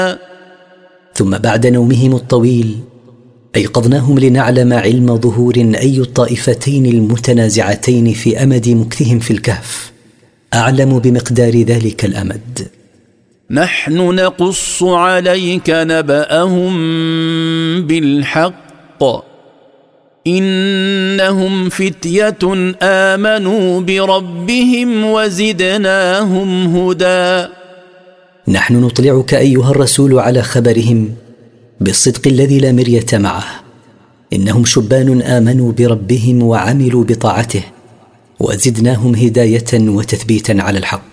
ثم بعد نومهم الطويل أيقظناهم لنعلم علم ظهور أي الطائفتين المتنازعتين في أمد مكثهم في الكهف أعلم بمقدار ذلك الأمد. نحن نقص عليك نبأهم بالحق إنهم فتية آمنوا بربهم وزدناهم هدى. نحن نطلعك أيها الرسول على خبرهم بالصدق الذي لا مرية معه. إنهم شبان آمنوا بربهم وعملوا بطاعته وزدناهم هداية وتثبيتا على الحق.